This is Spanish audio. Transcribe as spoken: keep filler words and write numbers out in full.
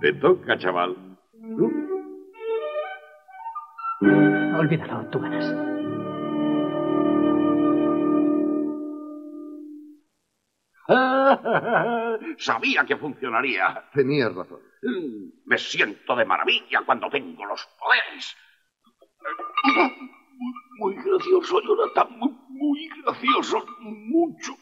Te toca, chaval. Olvídalo, tú ganas. Sabía que funcionaría. Tenías razón. Me siento de maravilla cuando tengo los poderes. Muy, muy gracioso, Jonathan. Muy, muy gracioso. Mucho.